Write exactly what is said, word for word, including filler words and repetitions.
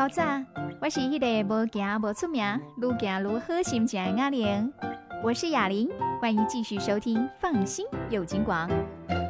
较早，我是迄个无行无出名，愈行愈好心情的雅玲。我是雅玲，欢迎继续收听《放心有金广》。